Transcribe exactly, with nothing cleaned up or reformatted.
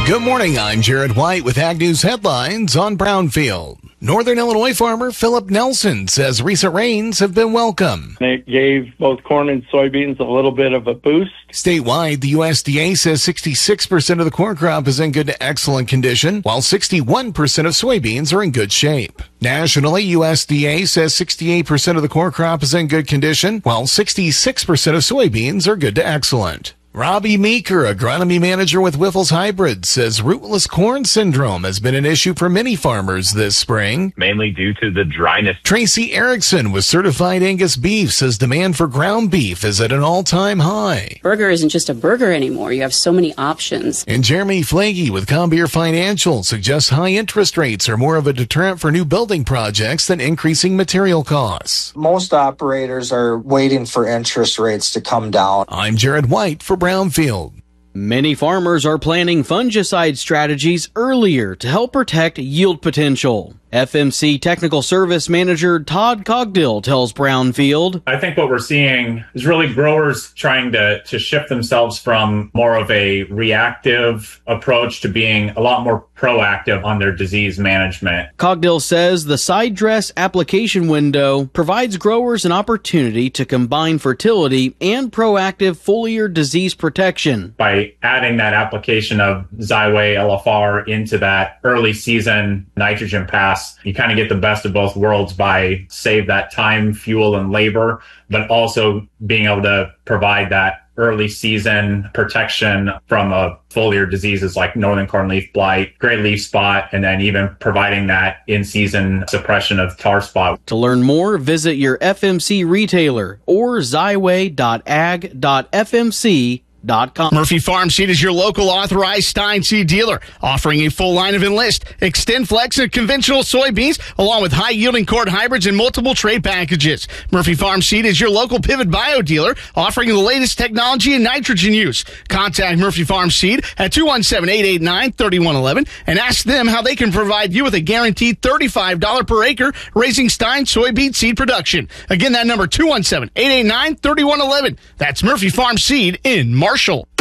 Good morning, I'm Jared White with Ag News headlines on Brownfield. Northern Illinois farmer Philip Nelson says recent rains have been welcome. It gave both corn and soybeans a little bit of a boost. Statewide, the U S D A says sixty-six percent of the corn crop is in good to excellent condition, while sixty-one percent of soybeans are in good shape. Nationally, U S D A says sixty-eight percent of the corn crop is in good condition, while sixty-six percent of soybeans are good to excellent. Robbie Meeker, agronomy manager with Wyffels Hybrids, says rootless corn syndrome has been an issue for many farmers this spring, mainly due to the dryness. Tracy Erickson with Certified Angus Beef says demand for ground beef is at an all-time high. Burger isn't just a burger anymore. You have so many options. And Jeremy Flagey with Combeer Financial suggests high interest rates are more of a deterrent for new building projects than increasing material costs. Most operators are waiting for interest rates to come down. I'm Jared White for Brownfield. Many farmers are planning fungicide strategies earlier to help protect yield potential. F M C Technical Service Manager Todd Cogdill tells Brownfield, I think what we're seeing is really growers trying to, to shift themselves from more of a reactive approach to being a lot more proactive on their disease management. Cogdill says the side dress application window provides growers an opportunity to combine fertility and proactive foliar disease protection. By adding that application of Xyway L F R into that early season nitrogen pass, you kind of get the best of both worlds by save that time, fuel, and labor, but also being able to provide that early season protection from a foliar diseases like northern cornleaf blight, gray leaf spot, and then even providing that in-season suppression of tar spot. To learn more, visit your F M C retailer or xyway dot ag dot f m c dot com. Murphy Farm Seed is your local authorized Stein seed dealer, offering a full line of Enlist, Extend Flex, and conventional soybeans, along with high-yielding corn hybrids and multiple trait packages. Murphy Farm Seed is your local Pivot Bio dealer, offering the latest technology in nitrogen use. Contact Murphy Farm Seed at two one seven, eight eight nine, three one one one and ask them how they can provide you with a guaranteed thirty-five dollars per acre raising Stein soybean seed production. Again, that number, two one seven, eight eight nine, three one one one. That's Murphy Farm Seed in Marshall.